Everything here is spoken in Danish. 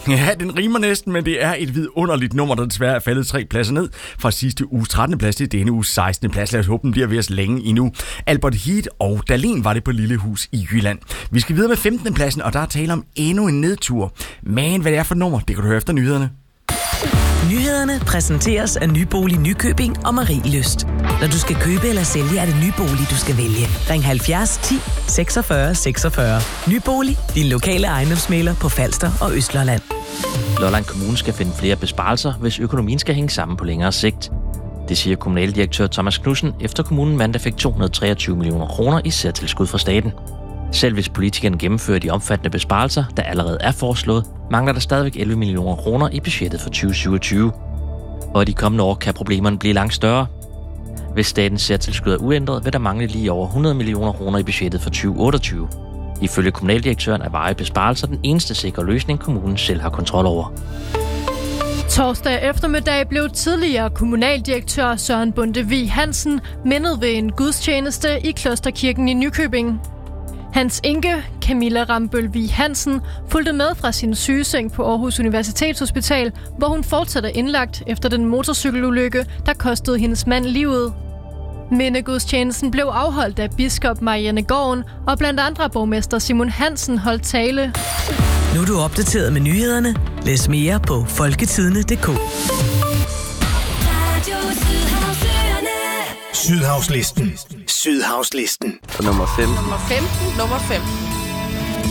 Ja, den rimer næsten, men det er et vidunderligt nummer, der desværre er faldet 3 pladser ned fra sidste uges 13. plads til denne uges 16. plads. Lad os håbe, den bliver ved os længe endnu. Albert Heat og Dalén var det på Lillehus i Jylland. Vi skal videre med 15. pladsen, og der er tale om endnu en nedtur. Men hvad det er for nummer, det kan du høre efter nyhederne. Nyhederne præsenteres af Nybolig Nykøbing og Marie Lyst. Når du skal købe eller sælge, er det Nybolig, du skal vælge. Ring 70 10 46 46. Nybolig, din lokale ejendomsmægler på Falster og Østlandet. Lolland Kommune skal finde flere besparelser, hvis økonomien skal hænge sammen på længere sigt. Det siger kommunaldirektør Thomas Knudsen, efter kommunen mandag fik 223 millioner kroner i særtilskud fra staten. Selv hvis politikerne gennemfører de omfattende besparelser, der allerede er foreslået, mangler der stadigvæk 11 millioner kroner i budgettet for 2027. Og i de kommende år kan problemerne blive langt større. Hvis statens særtilskud er uændret, vil der mangle lige over 100 millioner kroner i budgettet for 2028. Ifølge kommunaldirektøren er varige besparelser den eneste sikre løsning, kommunen selv har kontrol over. Torsdag eftermiddag blev tidligere kommunaldirektør Søren Bonde Vig Hansen mindet ved en gudstjeneste i Klosterkirken i Nykøbing. Hans enke, Camilla Rambøl Vig Hansen, fulgte med fra sin sygeseng på Aarhus Universitetshospital, hvor hun fortsat er indlagt efter den motorcykelulykke, der kostede hendes mand livet. Mindegudstjenesten blev afholdt af biskop Marianne Gården, og blandt andre borgmester Simon Hansen holdt tale. Nu er du opdateret med nyhederne. Læs mere på folketidene.dk. Sydhavslisten. Sydhavslisten. Nummer 5. Nummer 15. Nummer 5.